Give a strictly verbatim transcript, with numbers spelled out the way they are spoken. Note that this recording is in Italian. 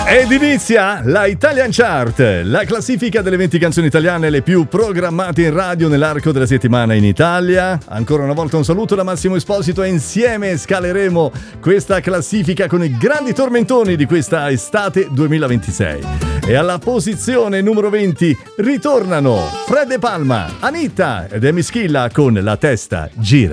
Ed inizia la Italian Chart, la classifica delle venti canzoni italiane le più programmate in radio nell'arco della settimana in Italia. Ancora una volta un saluto da Massimo Esposito e insieme scaleremo questa classifica con i grandi tormentoni di questa estate duemilaventisei. E alla posizione numero venti ritornano Fred De Palma, Anitta ed Emi Schilla con La testa gira.